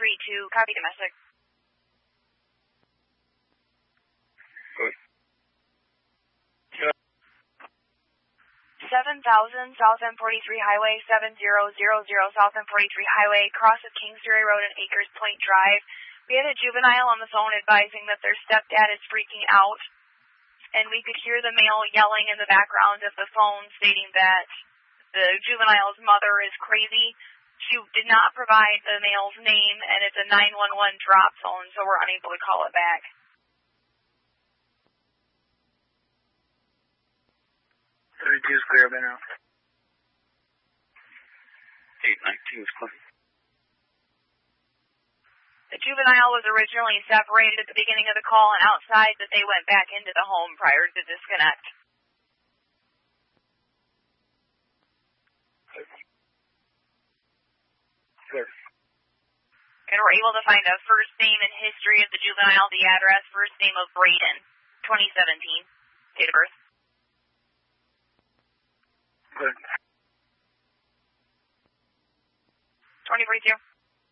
732, copy domestic. Good. 7,000 South M43 Highway, 7000 South M43 Highway, crosses Kingsbury Road and Acres Point Drive. We had a juvenile on the phone advising that their stepdad is freaking out, and we could hear the male yelling in the background of the phone stating that the juvenile's mother is crazy. She did not provide the male's name, and it's a 911 drop phone, so we're unable to call it back. Is clear by now. 819 is clear. The juvenile was originally separated at the beginning of the call and outside, but they went back into the home prior to disconnect. Clear. And we're able to find a first name and history of the juvenile, the address, first name of Braden, 2017, date of birth. Good. 2042.